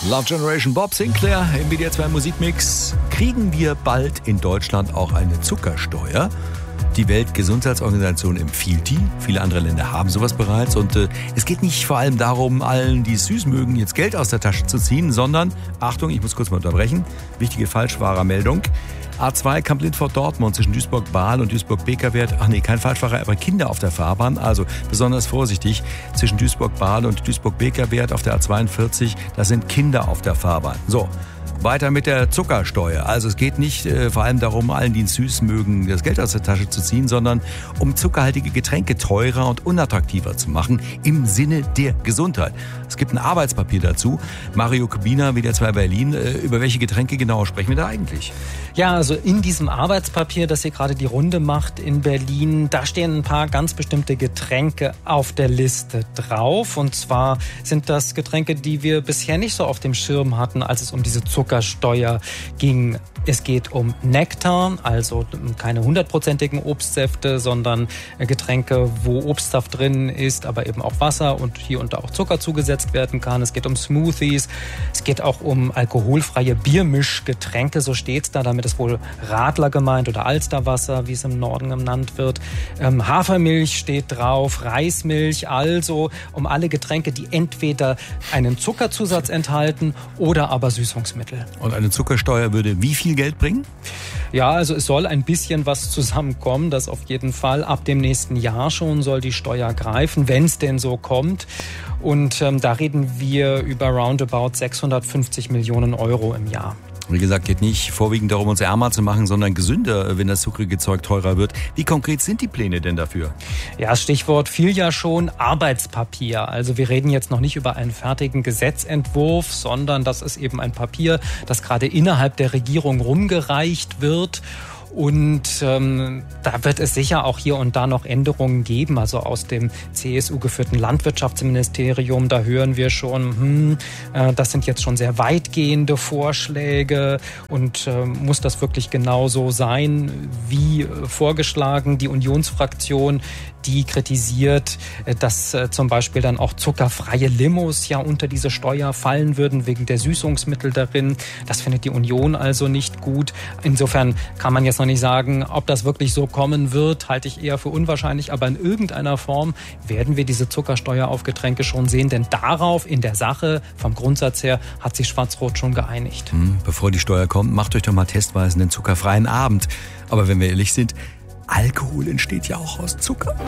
Love Generation, Bob Sinclair im WDR 2 Musikmix. Kriegen wir bald in Deutschland auch eine Zuckersteuer? Die Weltgesundheitsorganisation empfiehlt die. Viele andere Länder haben sowas bereits. Und es geht nicht vor allem darum, allen, die es süß mögen, jetzt Geld aus der Tasche zu ziehen, sondern, Achtung, ich muss kurz mal unterbrechen, wichtige Falschfahrermeldung. A2 Kamp-Lintfort-Dortmund zwischen Duisburg-Bahl und Duisburg-Bekerwert. Ach nee, kein Falschfahrer, aber Kinder auf der Fahrbahn. Also besonders vorsichtig zwischen Duisburg-Bahl und Duisburg-Bekerwert auf der A42. Da sind Kinder auf der Fahrbahn. So. Weiter mit der Zuckersteuer. Also es geht nicht vor allem darum, allen, die es süß mögen, das Geld aus der Tasche zu ziehen, sondern um zuckerhaltige Getränke teurer und unattraktiver zu machen im Sinne der Gesundheit. Es gibt ein Arbeitspapier dazu. Mario Kubina, WDR 2 Berlin. Über welche Getränke genau sprechen wir da eigentlich? Ja, also in diesem Arbeitspapier, das hier gerade die Runde macht in Berlin, da stehen ein paar ganz bestimmte Getränke auf der Liste drauf. Und zwar sind das Getränke, die wir bisher nicht so auf dem Schirm hatten, als es um diese Zuckersteuer ging. Es geht um Nektar, also keine 100%igen Obstsäfte, sondern Getränke, wo Obstsaft drin ist, aber eben auch Wasser und hier und da auch Zucker zugesetzt werden kann. Es geht um Smoothies, es geht auch um alkoholfreie Biermischgetränke, so steht's da. Damit ist wohl Radler gemeint oder Alsterwasser, wie es im Norden genannt wird. Hafermilch steht drauf, Reismilch, also um alle Getränke, die entweder einen Zuckerzusatz enthalten oder aber Süßungsmittel. Und eine Zuckersteuer würde wie viel Geld bringen? Ja, also es soll ein bisschen was zusammenkommen, das auf jeden Fall. Ab dem nächsten Jahr schon soll die Steuer greifen, wenn es denn so kommt. Und da reden wir über roundabout 650 Millionen Euro im Jahr. Wie gesagt, geht nicht vorwiegend darum, uns ärmer zu machen, sondern gesünder, wenn das zuckrige Zeug teurer wird. Wie konkret sind die Pläne denn dafür? Ja, Stichwort fiel ja schon, Arbeitspapier. Also wir reden jetzt noch nicht über einen fertigen Gesetzentwurf, sondern das ist eben ein Papier, das gerade innerhalb der Regierung rumgereicht wird. Und da wird es sicher auch hier und da noch Änderungen geben. Also aus dem CSU-geführten Landwirtschaftsministerium, da hören wir schon, das sind jetzt schon sehr weitgehende Vorschläge. Und muss das wirklich genauso sein, wie vorgeschlagen? Die Unionsfraktion, die kritisiert, dass zum Beispiel dann auch zuckerfreie Limos ja unter diese Steuer fallen würden, wegen der Süßungsmittel darin. Das findet die Union also nicht gut. Insofern kann man jetzt noch nicht sagen, ob das wirklich so kommen wird, halte ich eher für unwahrscheinlich. Aber in irgendeiner Form werden wir diese Zuckersteuer auf Getränke schon sehen. Denn darauf in der Sache, vom Grundsatz her, hat sich Schwarz-Rot schon geeinigt. Bevor die Steuer kommt, macht euch doch mal testweise einen zuckerfreien Abend. Aber wenn wir ehrlich sind, Alkohol entsteht ja auch aus Zucker.